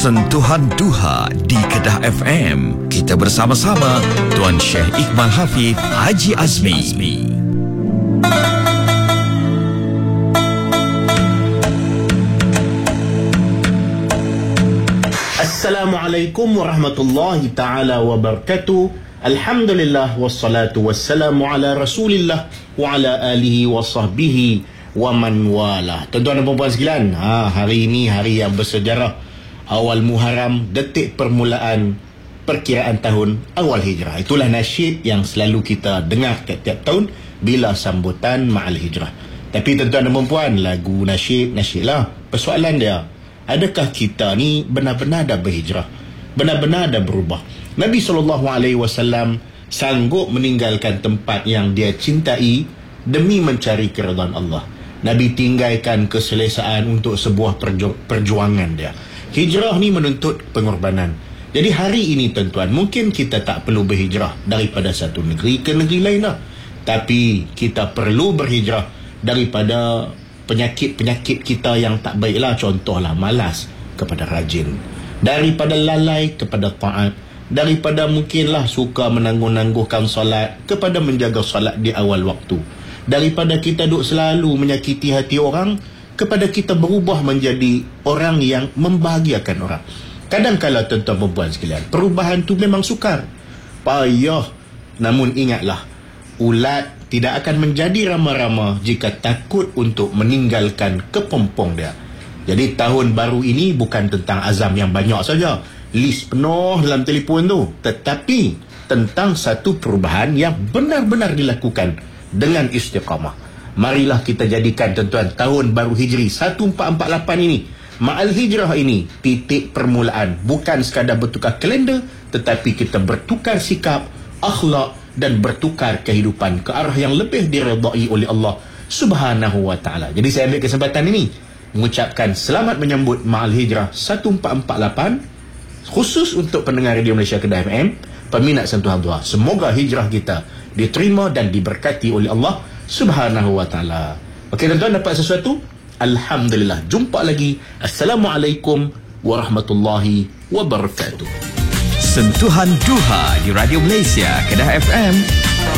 Sentuhan Duha di Kedah FM. Kita bersama-sama Tuan Syekh Iqbal Hafiz Haji Azmi. Assalamualaikum warahmatullahi ta'ala wabarakatuh. Alhamdulillah wassalatu wassalamu ala rasulillah wa ala alihi wa sahbihi wa man walah. Tuan-tuan dan puan-puan sekalian, hari ini hari yang bersejarah. Awal Muharram, detik permulaan perkiraan tahun awal hijrah. Itulah nasyid yang selalu kita dengar tiap-tiap tahun bila sambutan ma'al hijrah. Tapi tuan-tuan dan puan-puan, lagu nasyid lah. Persoalan dia, adakah kita ni benar-benar dah berhijrah? Benar-benar dah berubah? Nabi SAW sanggup meninggalkan tempat yang dia cintai demi mencari keridhaan Allah. Nabi tinggalkan keselesaan untuk sebuah perjuangan dia. Hijrah ni menuntut pengorbanan. Jadi hari ini tuan-tuan, mungkin kita tak perlu berhijrah daripada satu negeri ke negeri lain lah. Tapi kita perlu berhijrah daripada penyakit-penyakit kita yang tak baiklah. Contohlah malas kepada rajin, daripada lalai kepada taat, daripada mungkinlah suka menangguh-nangguhkan solat kepada menjaga solat di awal waktu, daripada kita duk selalu menyakiti hati orang kepada kita berubah menjadi orang yang membahagiakan orang. Kadang-kadang tuan-tuan perempuan sekalian, perubahan tu memang sukar, payah. Namun ingatlah, ulat tidak akan menjadi rama-rama jika takut untuk meninggalkan kepompong dia. Jadi tahun baru ini bukan tentang azam yang banyak saja, list penuh dalam telefon tu, tetapi tentang satu perubahan yang benar-benar dilakukan dengan istiqamah. Marilah kita jadikan tuan-tuan tahun baru Hijri 1448 ini, ma'al hijrah ini, titik permulaan. Bukan sekadar bertukar kalender, tetapi kita bertukar sikap, akhlak dan bertukar kehidupan ke arah yang lebih diredai oleh Allah Subhanahu wa ta'ala. Jadi saya ambil kesempatan ini mengucapkan selamat menyambut ma'al hijrah 1448 khusus untuk pendengar Radio Malaysia Kedah FM, peminat Sentuhan Duha. Semoga hijrah kita diterima dan diberkati oleh Allah Subhanahu wa ta'ala. Okey tuan-tuan, dapat sesuatu? Alhamdulillah. Jumpa lagi. Assalamualaikum warahmatullahi wabarakatuh. Sentuhan Duha di Radio Malaysia Kedah FM.